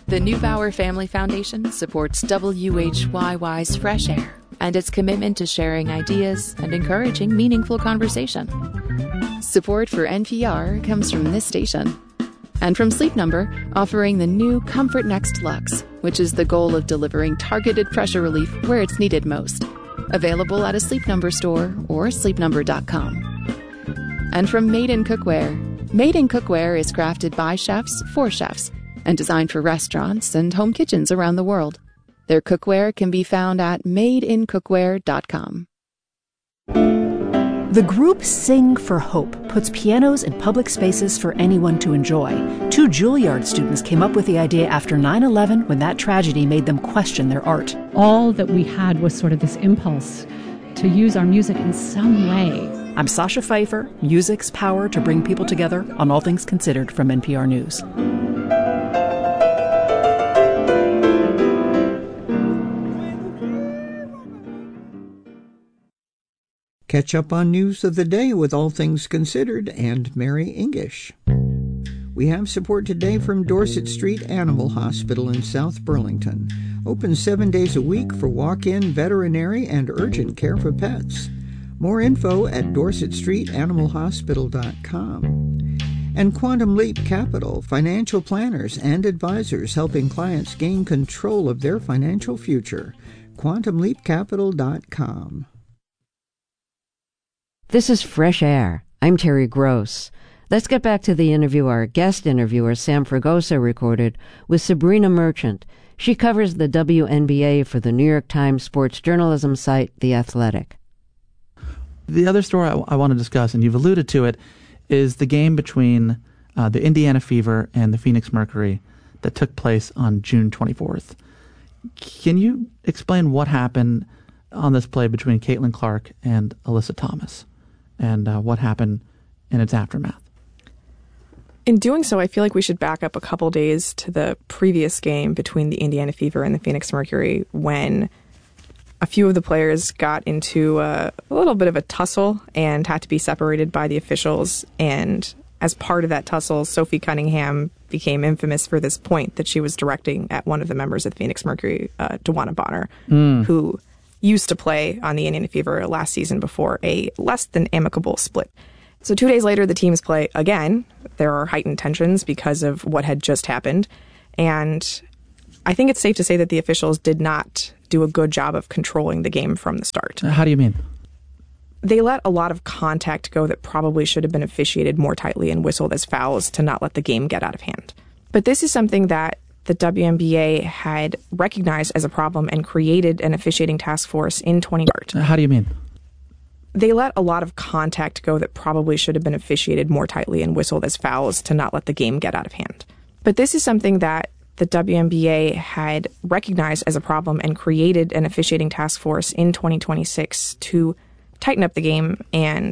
The Neubauer Family Foundation supports WHYY's Fresh Air and its commitment to sharing ideas and encouraging meaningful conversation. Support for NPR comes from this station. And from Sleep Number, offering the new Comfort Next Luxe, which is the goal of delivering targeted pressure relief where it's needed most. Available at a Sleep Number store or sleepnumber.com. And from Made in Cookware. Made in Cookware is crafted by chefs for chefs and designed for restaurants and home kitchens around the world. Their cookware can be found at madeincookware.com. The group Sing for Hope puts pianos in public spaces for anyone to enjoy. 2 Juilliard students came up with the idea after 9/11 when that tragedy made them question their art. All that we had was sort of this impulse to use our music in some way. I'm Sasha Pfeiffer. Music's power to bring people together on All Things Considered from NPR News. Catch up on news of the day with All Things Considered and Mary English. We have support today from Dorset Street Animal Hospital in South Burlington. Open 7 days a week for walk-in, veterinary, and urgent care for pets. More info at dorsetstreetanimalhospital.com. And Quantum Leap Capital, financial planners and advisors helping clients gain control of their financial future. quantumleapcapital.com. This is Fresh Air. I'm Terry Gross. Let's get back to the interview our guest interviewer, Sam Fragoso, recorded with Sabrina Merchant. She covers the WNBA for the New York Times sports journalism site, The Athletic. The other story I want to discuss, and you've alluded to it, is the game between the Indiana Fever and the Phoenix Mercury that took place on June 24th. Can you explain what happened on this play between Caitlin Clark and Alyssa Thomas, and what happened in its aftermath? In doing so, I feel like we should back up a couple days to the previous game between the Indiana Fever and the Phoenix Mercury, when a few of the players got into a little bit of a tussle and had to be separated by the officials. And as part of that tussle, Sophie Cunningham became infamous for this point that she was directing at one of the members of the Phoenix Mercury, DeWanna Bonner, who used to play on the Indiana Fever last season before a less than amicable split. So 2 days later, the teams play again. There are heightened tensions because of what had just happened. And I think it's safe to say that the officials did not do a good job of controlling the game from the start. How do you mean? They let a lot of contact go that probably should have been officiated more tightly and whistled as fouls to not let the game get out of hand. But this is something that the WNBA had recognized as a problem and created an officiating task force in 2013. How do you mean? They let a lot of contact go that probably should have been officiated more tightly and whistled as fouls to not let the game get out of hand. But this is something that the WNBA had recognized as a problem and created an officiating task force in 2026 to tighten up the game and